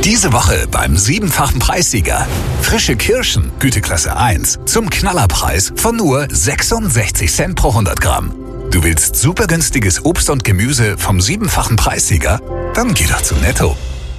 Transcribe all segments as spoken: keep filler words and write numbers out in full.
Diese Woche beim siebenfachen Preissieger. Frische Kirschen, Güteklasse eins, zum Knallerpreis von nur sechsundsechzig Cent pro hundert Gramm. Du willst super günstiges Obst und Gemüse vom siebenfachen Preissieger? Dann geh doch zu Netto.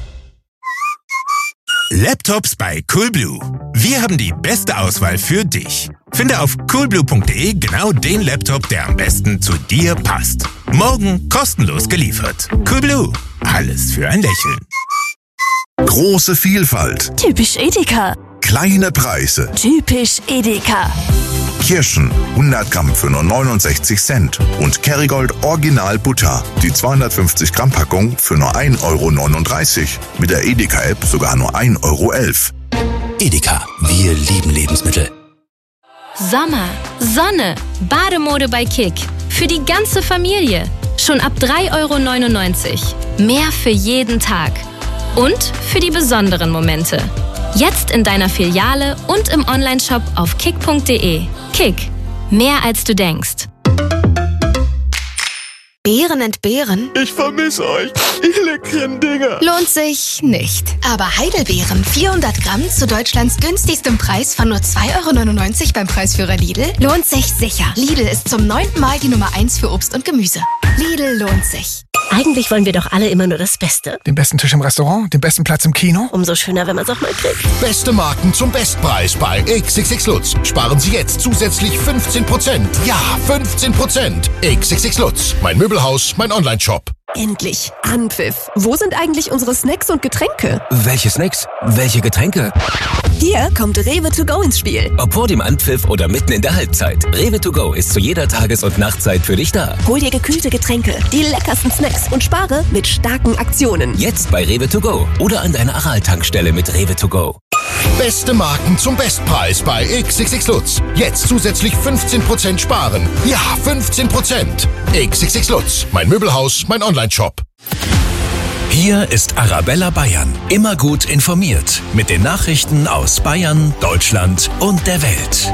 Laptops bei Coolblue. Wir haben die beste Auswahl für dich. Finde auf coolblue punkt de genau den Laptop, der am besten zu dir passt. Morgen kostenlos geliefert. Coolblue. Alles für ein Lächeln. Große Vielfalt. Typisch Edeka. Kleine Preise. Typisch Edeka. Kirschen hundert Gramm für nur neunundsechzig Cent und Kerrygold Original Butter, die zweihundertfünfzig Gramm Packung für nur ein Euro neununddreißig. Mit der Edeka-App sogar nur ein Euro elf. Edeka, wir lieben Lebensmittel. Sommer, Sonne, Bademode bei Kick. Für die ganze Familie. Schon ab drei Euro neunundneunzig. Mehr für jeden Tag. Und für die besonderen Momente. Jetzt in deiner Filiale und im Onlineshop auf kick punkt de. Kick. Mehr als du denkst. Beeren entbehren? Ich vermisse euch, ihr leckeren Dinger. Lohnt sich nicht. Aber Heidelbeeren, vierhundert Gramm zu Deutschlands günstigstem Preis von nur zwei Euro neunundneunzig beim Preisführer Lidl, lohnt sich sicher. Lidl ist zum neunten Mal die Nummer eins für Obst und Gemüse. Lidl lohnt sich. Eigentlich wollen wir doch alle immer nur das Beste. Den besten Tisch im Restaurant, den besten Platz im Kino. Umso schöner, wenn man es auch mal kriegt. Beste Marken zum Bestpreis bei X X X Lutz. Sparen Sie jetzt zusätzlich fünfzehn Prozent. Ja, fünfzehn Prozent. X X X Lutz. Mein Möbelhaus, mein Onlineshop. Endlich. Anpfiff. Wo sind eigentlich unsere Snacks und Getränke? Welche Snacks? Welche Getränke? Hier kommt Rewe to go ins Spiel. Ob vor dem Anpfiff oder mitten in der Halbzeit. Rewe to go ist zu jeder Tages- und Nachtzeit für dich da. Hol dir gekühlte Getränke, die leckersten Snacks und spare mit starken Aktionen. Jetzt bei Rewe to go oder an deiner Aral-Tankstelle mit Rewe to go. Beste Marken zum Bestpreis bei X X X Lutz. Jetzt zusätzlich fünfzehn Prozent sparen. Ja, fünfzehn Prozent. X X X Lutz. Mein Möbelhaus, mein Onlineshop. Hier ist Arabella Bayern. Immer gut informiert. Mit den Nachrichten aus Bayern, Deutschland und der Welt.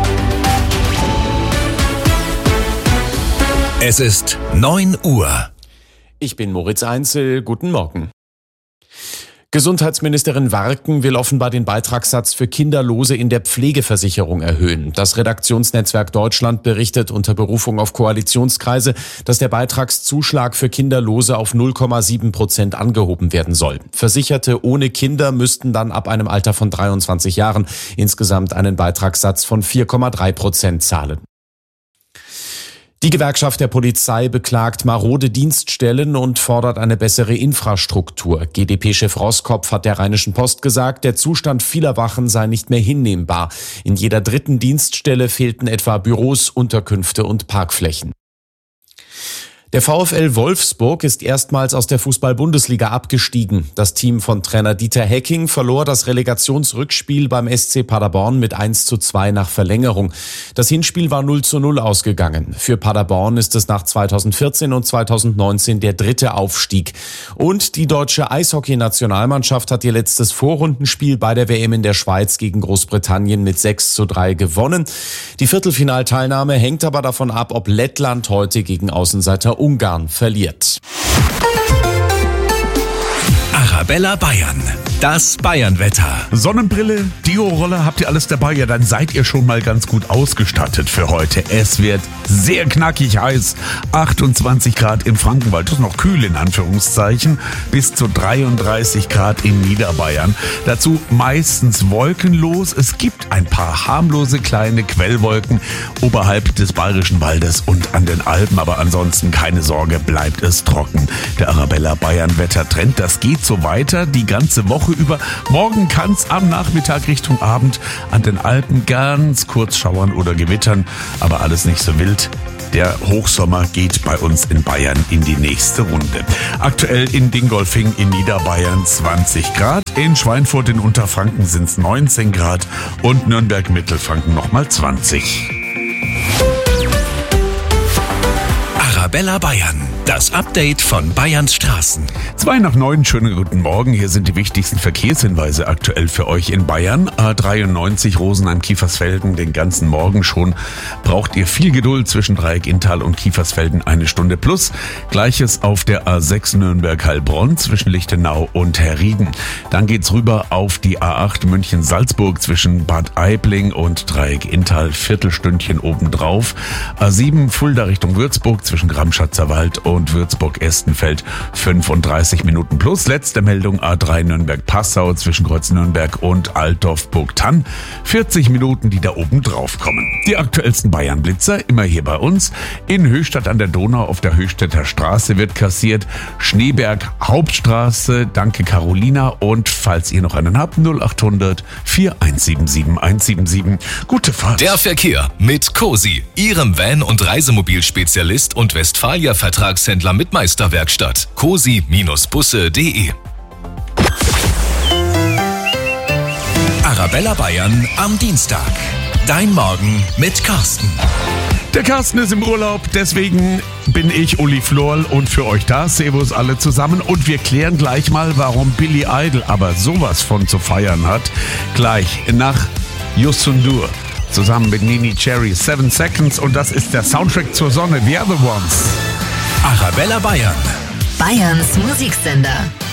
Es ist neun Uhr. Ich bin Moritz Einzel. Guten Morgen. Gesundheitsministerin Warken will offenbar den Beitragssatz für Kinderlose in der Pflegeversicherung erhöhen. Das Redaktionsnetzwerk Deutschland berichtet unter Berufung auf Koalitionskreise, dass der Beitragszuschlag für Kinderlose auf null Komma sieben Prozent angehoben werden soll. Versicherte ohne Kinder müssten dann ab einem Alter von dreiundzwanzig Jahren insgesamt einen Beitragssatz von vier Komma drei Prozent zahlen. Die Gewerkschaft der Polizei beklagt marode Dienststellen und fordert eine bessere Infrastruktur. G d P-Chef Roskopf hat der Rheinischen Post gesagt, der Zustand vieler Wachen sei nicht mehr hinnehmbar. In jeder dritten Dienststelle fehlten etwa Büros, Unterkünfte und Parkflächen. Der VfL Wolfsburg ist erstmals aus der Fußball-Bundesliga abgestiegen. Das Team von Trainer Dieter Hecking verlor das Relegationsrückspiel beim S C Paderborn mit eins zu zwei nach Verlängerung. Das Hinspiel war null zu null ausgegangen. Für Paderborn ist es nach zweitausendvierzehn und zweitausendneunzehn der dritte Aufstieg. Und die deutsche Eishockey-Nationalmannschaft hat ihr letztes Vorrundenspiel bei der W M in der Schweiz gegen Großbritannien mit sechs zu drei gewonnen. Die Viertelfinalteilnahme hängt aber davon ab, ob Lettland heute gegen Außenseiter Ungarn verliert. Arabella Bayern. Das Bayernwetter. Sonnenbrille, Dio-Roller, habt ihr alles dabei? Ja, dann seid ihr schon mal ganz gut ausgestattet für heute. Es wird sehr knackig heiß. achtundzwanzig Grad im Frankenwald. Das ist noch kühl in Anführungszeichen. Bis zu dreiunddreißig Grad in Niederbayern. Dazu meistens wolkenlos. Es gibt ein paar harmlose kleine Quellwolken oberhalb des Bayerischen Waldes und an den Alpen. Aber ansonsten keine Sorge, bleibt es trocken. Der Arabella Bayern Wettertrend, das geht so weiter die ganze Woche über. Morgen kann es am Nachmittag Richtung Abend an den Alpen ganz kurz schauern oder gewittern, aber alles nicht so wild. Der Hochsommer geht bei uns in Bayern in die nächste Runde. Aktuell in Dingolfing in Niederbayern zwanzig Grad, in Schweinfurt in Unterfranken sind es neunzehn Grad und Nürnberg-Mittelfranken nochmal zwanzig. Arabella Bayern, das Update von Bayerns Straßen. Zwei nach neun, schönen guten Morgen. Hier sind die wichtigsten Verkehrshinweise aktuell für euch in Bayern. A dreiundneunzig Rosenheim-Kiefersfelden den ganzen Morgen schon. Braucht ihr viel Geduld zwischen Dreieck Inntal und Kiefersfelden, eine Stunde plus. Gleiches auf der A sechs Nürnberg-Heilbronn zwischen Lichtenau und Herrieden. Dann geht's rüber auf die A acht München-Salzburg zwischen Bad Aibling und Dreieck Inntal, Viertelstündchen obendrauf. A sieben Fulda Richtung Würzburg zwischen Gramschatzer Wald und Würzburg-Estenfeld, fünfunddreißig Minuten plus. Letzte Meldung A drei Nürnberg-Passau zwischen Kreuz Nürnberg und Altdorf-Burgtann, vierzig Minuten, die da oben drauf kommen. Die aktuellsten Bayern-Blitzer immer hier bei uns. In Höchstadt an der Donau auf der Höchstädter Straße wird kassiert. Schneeberg Hauptstraße, danke Carolina. Und falls ihr noch einen habt, null acht hundert vier eins sieben sieben eins sieben sieben. Gute Fahrt. Der Verkehr mit Cosi, Ihrem Van- und Reisemobilspezialist und Westfalia-Vertragshändler mit Meisterwerkstatt. cosi Bindestrich busse punkt de. Arabella Bayern am Dienstag. Dein Morgen mit Carsten. Der Carsten ist im Urlaub, deswegen bin ich Uli Florl und für euch da. Servus alle zusammen und wir klären gleich mal, warum Billy Idol aber sowas von zu feiern hat. Gleich nach Yusundur zusammen mit Nini Cherry, Seven Seconds, und das ist der Soundtrack zur Sonne. We are the ones. Arabella Bayern. Bayerns Musiksender.